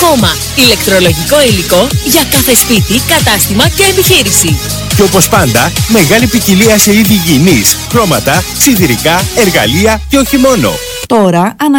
ακόμα. Ηλεκτρολογικό υλικό για κάθε σπίτι, κατάστημα και επιχείρηση. Και όπως πάντα, μεγάλη ποικιλία σε είδη γυηνής, χρώματα, σιδηρικά, εργαλεία και όχι μόνο. Τώρα